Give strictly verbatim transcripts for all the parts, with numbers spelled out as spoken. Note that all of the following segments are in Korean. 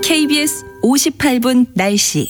케이비에스 오십팔 분 날씨.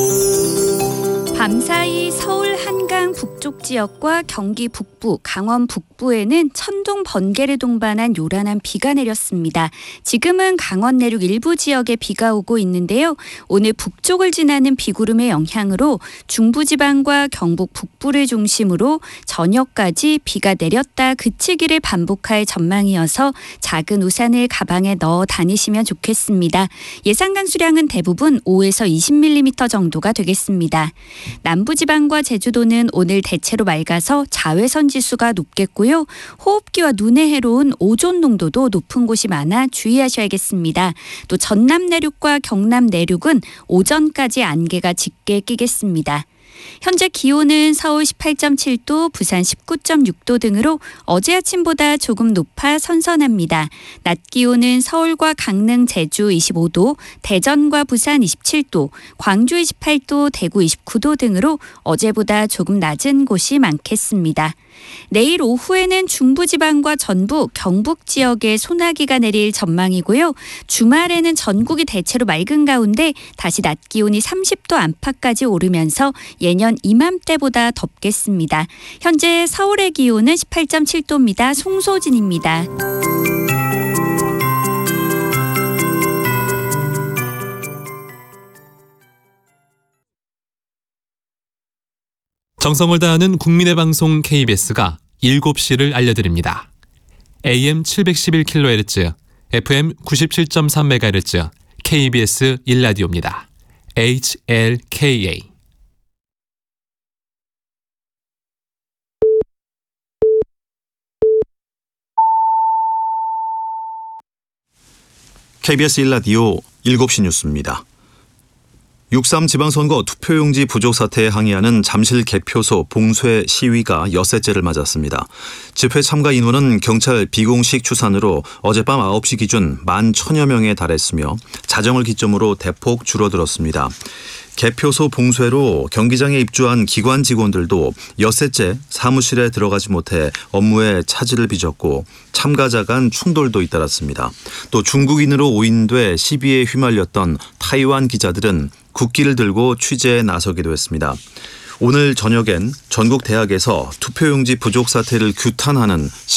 밤사이 서울 한강 북쪽 지역과 경기 북부, 강원 북부에는 천둥 번개를 동반한 요란한 비가 내렸습니다. 지금은 강원 내륙 일부 지역에 비가 오고 있는데요. 오늘 북쪽을 지나는 비구름의 영향으로 중부지방과 경북 북부를 중심으로 저녁까지 비가 내렸다 그치기를 반복할 전망이어서 작은 우산을 가방에 넣어 다니시면 좋겠습니다. 예상 강수량은 대부분 오에서 이십 밀리미터 정도가 되겠습니다. 남부지방과 제주도는 오늘 대체로 맑아서 자외선 지수가 높겠고요. 호흡기와 눈에 해로운 오존 농도도 높은 곳이 많아 주의하셔야겠습니다. 또 전남 내륙과 경남 내륙은 오전까지 안개가 짙게 끼겠습니다. 현재 기온은 서울 십팔 점 칠 도, 부산 십구 점 육 도 등으로 어제 아침보다 조금 높아 선선합니다. 낮 기온은 서울과 강릉, 제주 이십오 도, 대전과 부산 이십칠 도, 광주 이십팔 도, 대구 이십구 도 등으로 어제보다 조금 낮은 곳이 많겠습니다. 내일 오후에는 중부지방과 전북, 경북 지역에 소나기가 내릴 전망이고요. 주말에는 전국이 대체로 맑은 가운데 다시 낮 기온이 삼십 도 안팎까지 오르면서 예년 이맘때보다 덥겠습니다. 현재 서울의 기온은 십팔 점 칠 도입니다. 송소진입니다. 정성을 다하는 국민의 방송 케이비에스가 일곱 시를 알려드립니다. 에이엠 칠백십일 킬로헤르츠, 에프엠 구십칠 점 삼 메가헤르츠, 케이비에스 일 라디오입니다. 에이치엘케이에이. 케이비에스 일 라디오 일곱 시 뉴스입니다. 육삼 지방선거 투표용지 부족 사태에 항의하는 잠실 개표소 봉쇄 시위가 엿새째를 맞았습니다. 집회 참가 인원은 경찰 비공식 추산으로 어젯밤 아홉 시 기준 만 천여 명에 달했으며 자정을 기점으로 대폭 줄어들었습니다. 개표소 봉쇄로 경기장에 입주한 기관 직원들도 엿새째 사무실에 들어가지 못해 업무에 차질을 빚었고 참가자 간 충돌도 잇따랐습니다. 또 중국인으로 오인돼 시비에 휘말렸던 타이완 기자들은 국기를 들고 취재에 나서기도 했습니다. 오늘 저녁엔 전국 대학에서 투표용지 부족 사태를 규탄하는